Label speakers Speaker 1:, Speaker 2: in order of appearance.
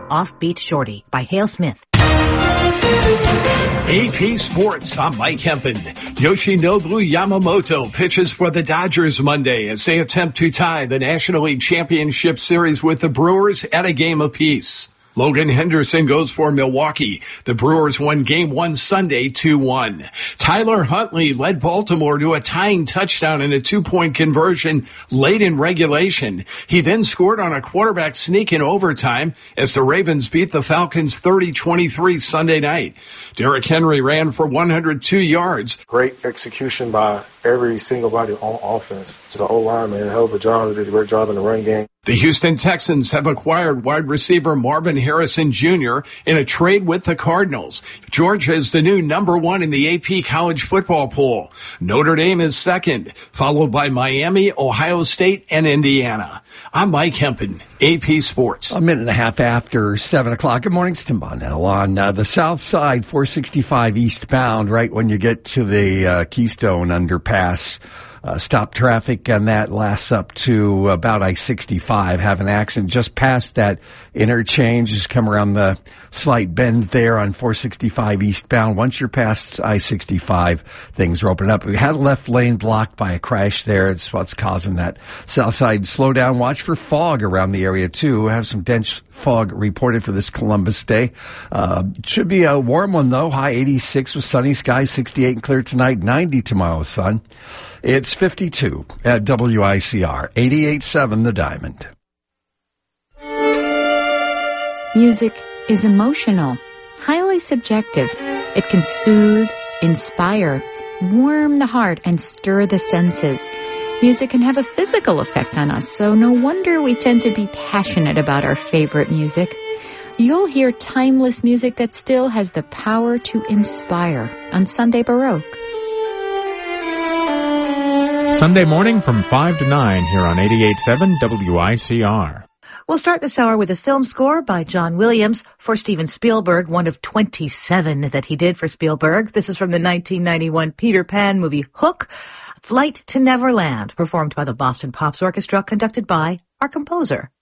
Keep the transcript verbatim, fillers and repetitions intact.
Speaker 1: Offbeat Shorty by Hale Smith.
Speaker 2: A P Sports, I'm Mike Hempen. Yoshinobu Yamamoto pitches for the Dodgers Monday as they attempt to tie the National League Championship Series with the Brewers at a game apiece. Logan Henderson goes for Milwaukee. The Brewers won game one Sunday two one. Tyler Huntley led Baltimore to a tying touchdown in a two-point conversion late in regulation. He then scored on a quarterback sneak in overtime as the Ravens beat the Falcons thirty twenty-three Sunday night. Derrick Henry ran for one hundred two yards.
Speaker 3: Great execution by every single body on offense. To the O-line, man, hell of a job. They did a great job in the run game.
Speaker 2: The Houston Texans have acquired wide receiver Marvin Harrison Junior in a trade with the Cardinals. Georgia is the new number one in the A P college football poll. Notre Dame is second, followed by Miami, Ohio State, and Indiana. I'm Mike Hempen, A P Sports.
Speaker 4: A minute and a half after seven o'clock. Good morning, it's Tim Bonnell on uh, the south side, four sixty-five eastbound, right when you get to the uh, Keystone underpass. Uh, stop traffic, and that lasts up to about I sixty-five. Have an accident just past that interchange. Just come around the slight bend there on four sixty-five eastbound. Once you're past I sixty-five, things are opening up. We had a left lane blocked by a crash there. It's what's causing that south side slowdown. Watch for fog around the area, too. We have some dense fog reported for this Columbus day. Uh, should be a warm one, though. High eighty-six with sunny skies, sixty-eight and clear tonight, ninety tomorrow, sun. It's fifty-two at W I C R, eighty-eight point seven The Diamond.
Speaker 5: Music is emotional, highly subjective. It can soothe, inspire, warm the heart, and stir the senses. Music can have a physical effect on us, so no wonder we tend to be passionate about our favorite music. You'll hear timeless music that still has the power to inspire on Sunday Baroque.
Speaker 6: Sunday morning from five to nine here on eighty-eight point seven W I C R.
Speaker 1: We'll start this hour with a film score by John Williams for Steven Spielberg, one of twenty-seven that he did for Spielberg. This is from the nineteen ninety-one Peter Pan movie Hook, Flight to Neverland, performed by the Boston Pops Orchestra, conducted by our composer,